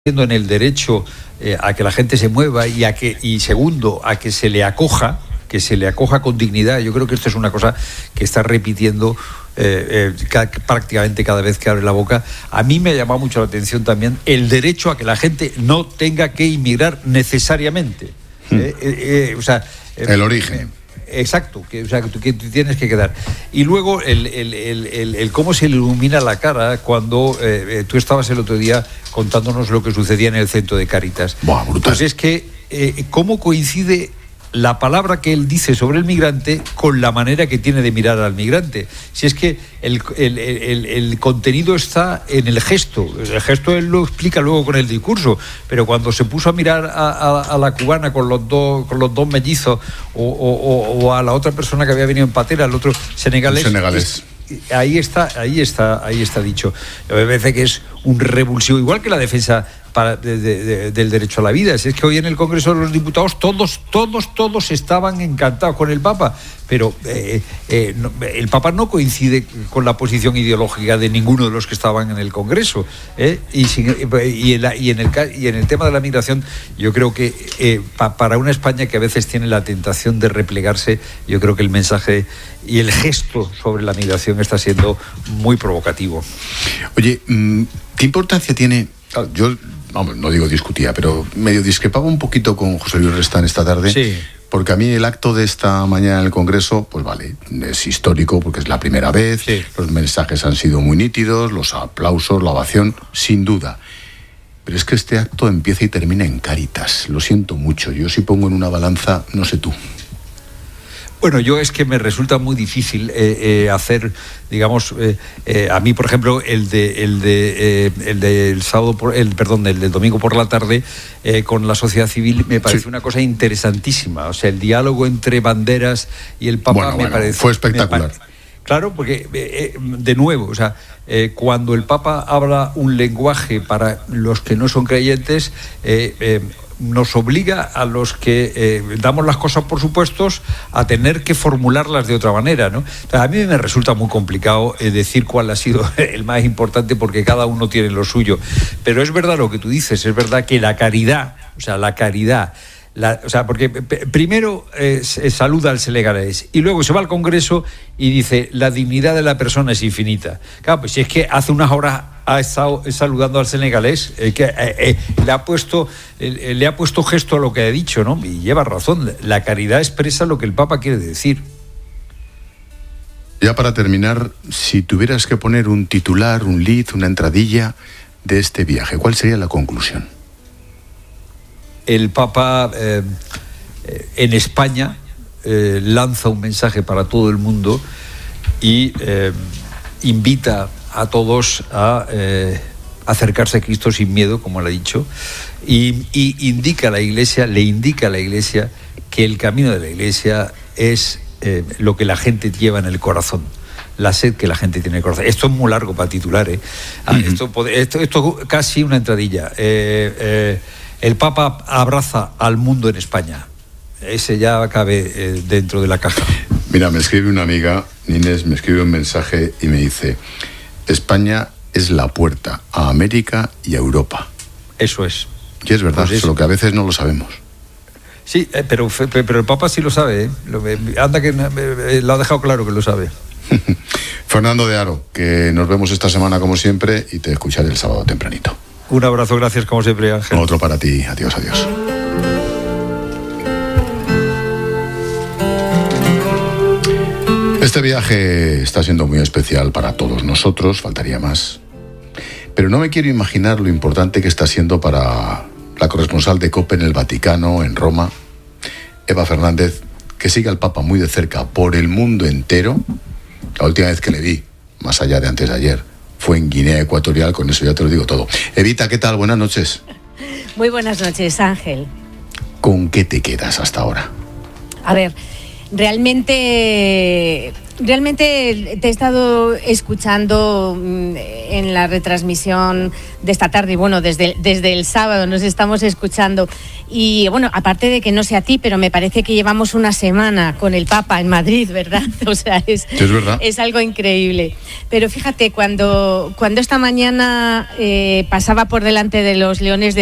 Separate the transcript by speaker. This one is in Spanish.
Speaker 1: en el derecho a que la gente se mueva y segundo, a que se le acoja con dignidad. Yo creo que esto es una cosa que está repitiendo prácticamente cada vez que abre la boca. A mí me ha llamado mucho la atención también el derecho a que la gente no tenga que inmigrar necesariamente.
Speaker 2: El origen.
Speaker 1: Exacto, que tú tienes que quedar. Y luego el cómo se le ilumina la cara cuando tú estabas el otro día contándonos lo que sucedía en el centro de Cáritas.
Speaker 2: Buah, brutal.
Speaker 1: Pues es que cómo coincide la palabra que él dice sobre el migrante con la manera que tiene de mirar al migrante. Si es que el contenido está en el gesto. El gesto él lo explica luego con el discurso, pero cuando se puso a mirar a la cubana con los dos mellizos o a la otra persona que había venido en patera, al otro senegalés. Ahí está dicho. Me parece que es un revulsivo, igual que la defensa del derecho a la vida. Es que hoy en el Congreso de los Diputados todos estaban encantados con el Papa, pero el Papa no coincide con la posición ideológica de ninguno de los que estaban en el Congreso, y en el tema de la migración, yo creo que para una España que a veces tiene la tentación de replegarse, yo creo que el mensaje y el gesto sobre la migración está siendo muy provocativo.
Speaker 2: Oye, ¿qué importancia tiene? Yo no digo discutía, pero medio discrepaba un poquito con José Luis Restán esta tarde.
Speaker 1: Sí.
Speaker 2: Porque a mí el acto de esta mañana en el Congreso, pues vale, es histórico porque es la primera vez,
Speaker 1: sí.
Speaker 2: Los mensajes han sido muy nítidos, los aplausos, la ovación, sin duda. Pero es que este acto empieza y termina en Cáritas. Lo siento mucho. Yo si pongo en una balanza, no sé tú.
Speaker 1: Bueno, yo es que me resulta muy difícil hacer, digamos, a mí, por ejemplo, el del domingo por la tarde con la sociedad civil me parece una cosa interesantísima. O sea, el diálogo entre Banderas y el Papa me parece...
Speaker 2: Fue espectacular.
Speaker 1: Claro, porque, de nuevo, o sea, cuando el Papa habla un lenguaje para los que no son creyentes, nos obliga a los que damos las cosas por supuestos a tener que formularlas de otra manera, ¿no? Entonces, a mí me resulta muy complicado decir cuál ha sido el más importante porque cada uno tiene lo suyo. Pero es verdad lo que tú dices, es verdad que la caridad, porque primero saluda al senegalés y luego se va al Congreso y dice la dignidad de la persona es infinita. Claro, pues si es que hace unas horas ha estado saludando al senegalés, le ha puesto gesto a lo que ha dicho, ¿no? Y lleva razón, la caridad expresa lo que el Papa quiere decir.
Speaker 2: Ya para terminar, si tuvieras que poner un titular, un lead, una entradilla de este viaje, ¿cuál sería la conclusión?
Speaker 1: El Papa en España lanza un mensaje para todo el mundo y invita a todos a acercarse a Cristo sin miedo, como le ha dicho, y le indica a la Iglesia que el camino de la Iglesia es lo que la gente lleva en el corazón, la sed que la gente tiene en el corazón. Esto es muy largo para titular, esto casi una entradilla. El Papa abraza al mundo en España. Ese ya cabe dentro de la caja.
Speaker 2: Mira, me escribe una amiga, Inés, me escribe un mensaje y me dice: España es la puerta a América y a Europa.
Speaker 1: Eso es.
Speaker 2: Y es verdad,
Speaker 1: pues
Speaker 2: solo que a veces no lo sabemos.
Speaker 1: Sí, pero el Papa sí lo sabe, anda que lo ha dejado claro que lo sabe.
Speaker 2: Fernando de Haro, que nos vemos esta semana como siempre y te escucharé el sábado tempranito.
Speaker 1: Un abrazo, gracias como siempre, Ángel.
Speaker 2: Otro para ti, adiós. Este viaje está siendo muy especial para todos nosotros, faltaría más. Pero no me quiero imaginar lo importante que está siendo para la corresponsal de COPE en el Vaticano, en Roma, Eva Fernández, que sigue al Papa muy de cerca por el mundo entero. La última vez que le vi, más allá de antes de ayer, fue en Guinea Ecuatorial, con eso ya te lo digo todo. Evita, ¿qué tal? Buenas noches.
Speaker 3: Muy buenas noches, Ángel.
Speaker 2: ¿Con qué te quedas hasta ahora?
Speaker 3: A ver, realmente Realmente te he estado escuchando en la retransmisión de esta tarde y bueno, desde el sábado nos estamos escuchando y bueno, aparte de que no sé a ti, pero me parece que llevamos una semana con el Papa en Madrid, ¿verdad? O sea, es
Speaker 2: verdad.
Speaker 3: Es algo increíble. Pero fíjate, cuando esta mañana pasaba por delante de los Leones de